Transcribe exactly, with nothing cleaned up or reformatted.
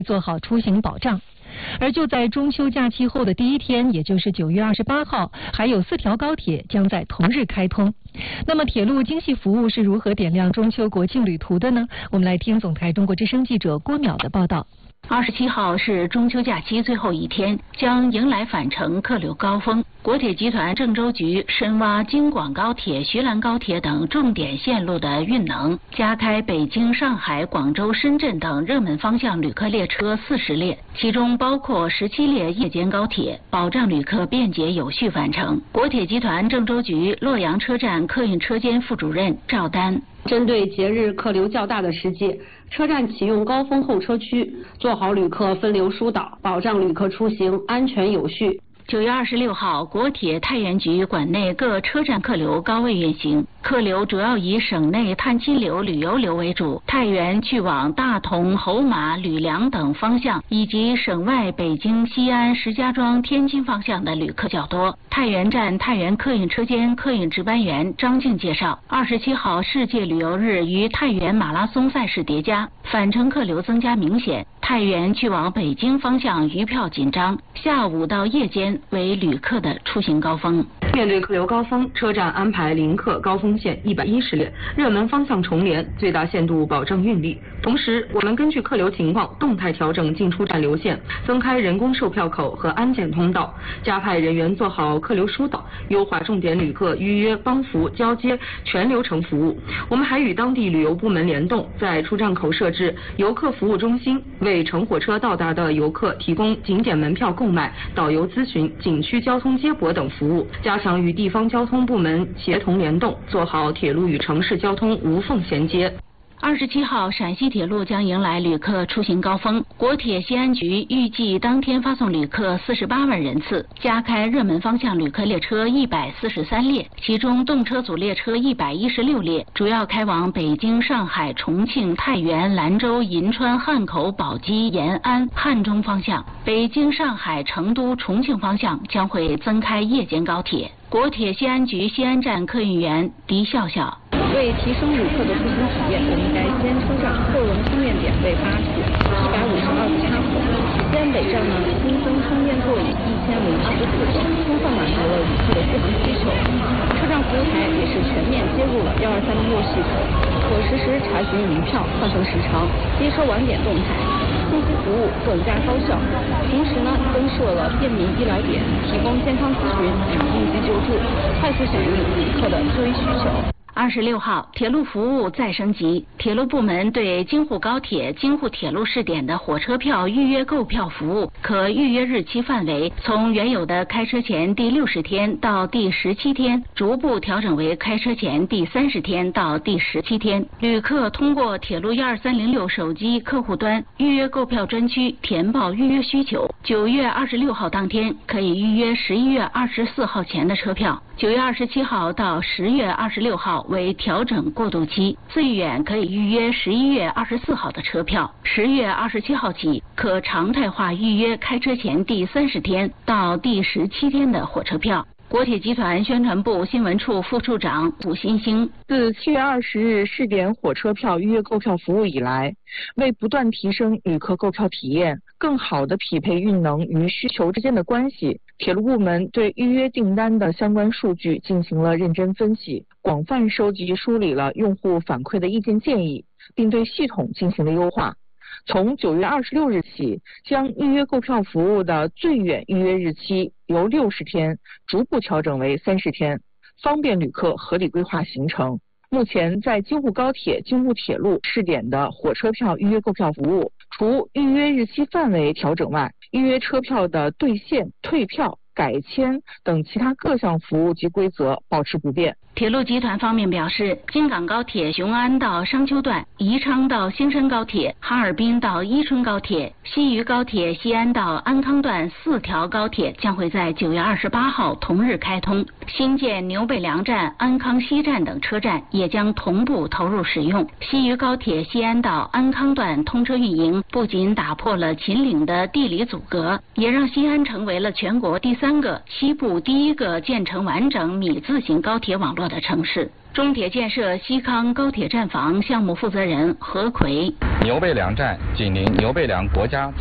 做好出行保障。而就在中秋假期后的第一天，也就是九月二十八号，还有四条高铁将在同日开通。那么铁路精细服务是如何点亮中秋国庆旅途的呢？我们来听总台中国之声记者郭淼的报道。 二十七号是中秋假期最后一天，将迎来返程客流高峰。国铁集团郑州局深挖京广高铁、徐兰高铁等重点线路的运能，加开北京、上海、广州、深圳等热门方向旅客列车四十列，其中包括十七列夜间高铁，保障旅客便捷有序返程。国铁集团郑州局洛阳车站客运车间副主任赵丹。 针对节日客流较大的时节，车站启用高峰候车区，做好旅客分流疏导，保障旅客出行安全有序。 九月二十六号，国铁太原局管内各车站客流高位运行，客流主要以省内探亲流、旅游流为主。太原去往大同、侯马、吕梁等方向，以及省外北京、西安、石家庄、天津方向的旅客较多。太原站太原客运车间客运值班员张静介绍，二十七号世界旅游日与太原马拉松赛事叠加，返程客流增加明显。太原去往北京方向余票紧张，下午到夜间为旅客的出行高峰。 面对客流高峰，车站安排临客高峰线一百一十列，热门方向重联，最大限度保证运力。同时，我们根据客流情况动态调整进出站流线，增开人工售票口和安检通道，加派人员做好客流疏导，优化重点旅客预约、帮扶、交接全流程服务。我们还与当地旅游部门联动，在出站口设置游客服务中心，为乘火车到达的游客提供景点门票购买、导游咨询、景区交通接驳等服务，加强与地方交通部门协同联动，做好铁路与城市交通无缝衔接。 二十七号，陕西铁路将迎来旅客出行高峰。国铁西安局预计当天发送旅客四十八万人次，加开热门方向旅客列车一百四十三列，其中动车组列车一百一十六列，主要开往北京、上海、重庆、太原、兰州、银川、汉口、宝鸡、延安、汉中方向。北京、上海、成都、重庆方向将会增开夜间高铁。国铁西安局西安站客运员狄笑笑。 为提升旅客的出行体验，我们在西安车站货轮充电点为八处，一百五十二个插口。西安北站呢新增充电座椅一千零二十四个，充分满足了旅客的续航需求。车站服务台也是全面接入了幺二三零六系统，可实时查询余票、换乘时长、接车晚点动态，信息服务更加高效。同时呢，增设了便民医疗点，提供健康咨询与应急救助，快速响应旅客的就医需求。 二十六号，铁路服务再升级。铁路部门对京沪高铁、京沪铁路试点的火车票预约购票服务，可预约日期范围从原有的开车前第六十天到第十七天，逐步调整为开车前第三十天到第十七天。旅客通过铁路一二三零六手机客户端预约购票专区填报预约需求。九月二十六号当天可以预约十一月二十四号前的车票。九月二十七号到十月二十六号为调整过渡期，最远可以预约十一月二十四号的车票。十月二十七号起，可常态化预约开车前第三十天到第十七天的火车票。国铁集团宣传部新闻处副处长武新兴： 自七月二十日试点火车票预约购票服务以来，为不断提升旅客购票体验，更好地匹配运能与需求之间的关系，铁路部门对预约订单的相关数据进行了认真分析，广泛收集梳理了用户反馈的意见建议，并对系统进行了优化。从九月二十六日起，将预约购票服务的最远预约日期由六十天逐步调整为三十天，方便旅客合理规划行程。目前在京沪高铁、京沪铁路试点的火车票预约购票服务，除预约日期范围调整外，预约车票的兑现、退票、改签等其他各项服务及规则保持不变。 铁路集团方面表示，京港高铁雄安到商丘段、宜昌到兴山高铁、哈尔滨到伊春高铁、西渝高铁西安到安康段四条高铁将会在九月二十八号同日开通，新建牛北梁站、安康西站等车站也将同步投入使用。西渝高铁西安到安康段通车运营，不仅打破了秦岭的地理阻隔，也让西安成为了全国第三三个西部第一个建成完整米字形高铁网络的城市。中铁建设西康高铁站房项目负责人何奎： 牛背梁站紧邻牛背梁国家